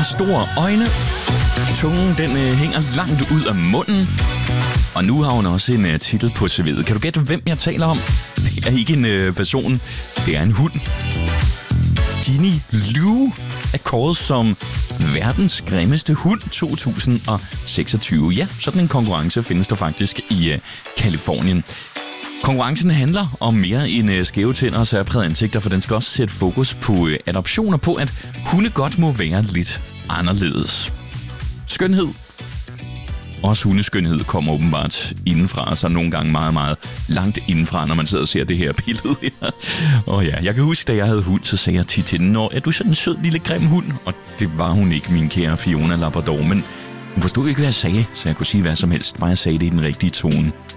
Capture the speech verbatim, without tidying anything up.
har store øjne. Tungen, den øh, hænger langt ud af munden. Og nu har hun også en øh, titel på C V'et. Kan du gætte, hvem jeg taler om? Det er ikke en øh, person, det er en hund. Ginny Lou er kåret som verdens grimmeste hund to tusind seksogtyve. Ja, sådan en konkurrence findes der faktisk i øh, Kalifornien. Konkurrencen handler om mere end øh, skæve tænder og særprægede ansigter, for den skal også sætte fokus på øh, adoptioner på, at hunde godt må være lidt anderledes. Skønhed. Også hundeskønhed kommer åbenbart indenfra, så nogle gange meget, meget langt indenfra, når man sidder og ser det her billede her. Og ja, jeg kan huske, da jeg havde hund, så sagde jeg tit til den, er du sådan en sød lille grim hund? Og det var hun ikke, min kære Fiona Labrador, men hun forstod ikke, hvad jeg sagde, så jeg kunne sige hvad som helst, bare jeg sagde det i den rigtige tone.